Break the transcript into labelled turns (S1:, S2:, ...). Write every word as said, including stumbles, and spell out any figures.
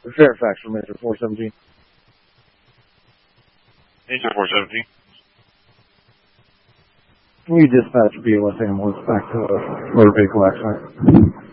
S1: Fairfax for Major four seventeen.
S2: Major four seventeen.
S1: We dispatch B O S ambulance back to the motor vehicle accident.